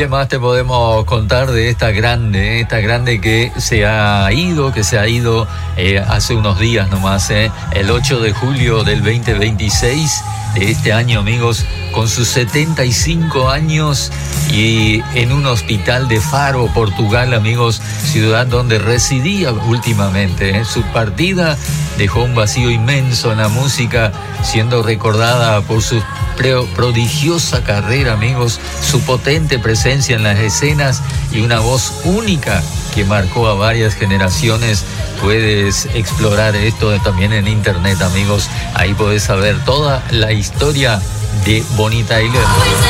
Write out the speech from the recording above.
¿Qué más te podemos contar de esta grande que se ha ido hace unos días nomás, el 8 de julio del 2026 de este año, amigos, con sus 75 años y en un hospital de Faro, Portugal, amigos, ciudad donde residía últimamente. Su partida dejó un vacío inmenso en la música, siendo recordada por su prodigiosa carrera, amigos, su potente presencia en las escenas y una voz única que marcó a varias generaciones. Puedes explorar esto también en internet, amigos. Ahí podés saber toda la historia de Bonnie Tyler.